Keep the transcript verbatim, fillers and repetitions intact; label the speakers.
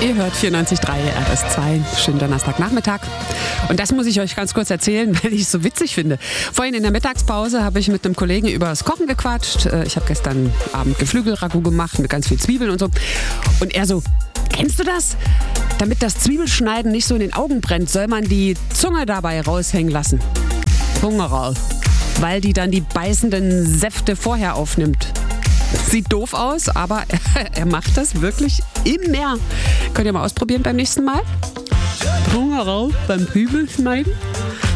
Speaker 1: Ihr hört vierundneunzig Komma drei R S zwei. Schönen Donnerstagnachmittag. Und das muss ich euch ganz kurz erzählen, weil ich es so witzig finde. Vorhin in der Mittagspause habe ich mit einem Kollegen über das Kochen gequatscht. Ich habe gestern Abend Geflügelragout gemacht mit ganz viel Zwiebeln und so. Und er so, kennst du das? Damit das Zwiebelschneiden nicht so in den Augen brennt, soll man die Zunge dabei raushängen lassen. Zunge raus. Weil die dann die beißenden Säfte vorher aufnimmt. Sieht doof aus, aber er macht das wirklich immer. Könnt ihr mal ausprobieren beim nächsten Mal? Zunge raus beim Zwiebelschneiden.